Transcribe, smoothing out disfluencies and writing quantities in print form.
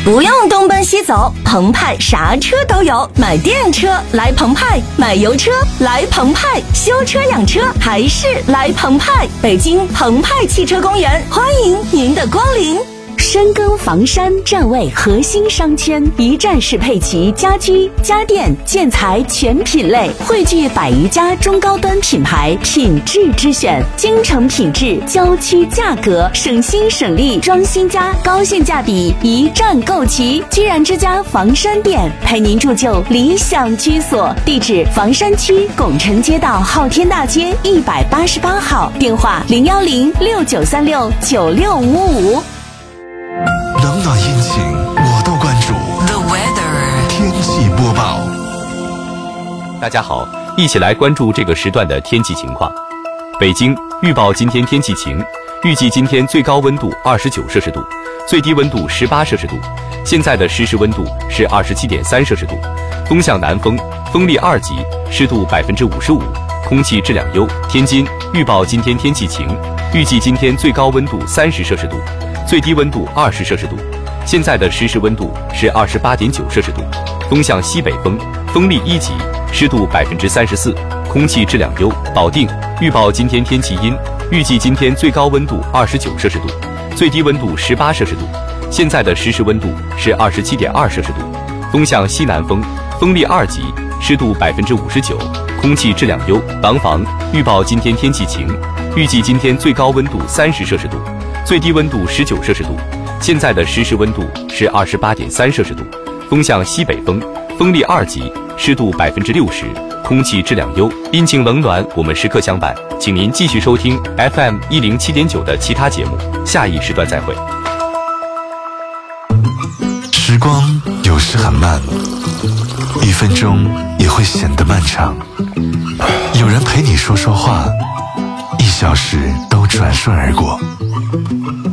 不用东奔西走，澎湃啥车都有。买电车来澎湃，买油车来澎湃，修车养车还是来澎湃。北京澎湃汽车公园，欢迎您的光临。深耕房山，站位核心商圈，一站式配齐家居、家电、建材全品类，汇聚100余家中高端品牌，品质之选，京城品质，郊区价格，省心省力装新家，高性价比，一站购齐。居然之家房山店，陪您铸就理想居所。地址：房山区拱辰街道昊天大街188号，电话01069369655。 冷暖阴晴我都关注。 The weather 天气播报。 大家好，一起来关注这个时段的天气情况。北京预报今天天气晴，预计今天最高温度29摄氏度，最低温度18摄氏度。现在的实时温度是27.3摄氏度，东向南风，风力2级，湿度55%，空气质量优。天津预报今天天气晴，预计今天最高温度30摄氏度，最低温度20摄氏度。现在的实时温度是28.9摄氏度，东向西北风，风力1级，湿度34%，空气质量优。保定预报今天天气阴，预计今天最高温度29摄氏度，最低温度18摄氏度。现在的实时温度是27.2摄氏度，东向西南风，风力2级，湿度59%，空气质量优。廊坊预报今天天气晴，预计今天最高温度30摄氏度，最低温度19摄氏度。现在的实时温度是28.3摄氏度，东向西北风，风力2级，湿度60%，空气质量优。阴晴冷暖，我们时刻相伴，请您继续收听 FM 107.9的其他节目，下一时段再会。 时光有时很慢，1分钟也会显得漫长。有人陪你说说话，1小时都转瞬而过。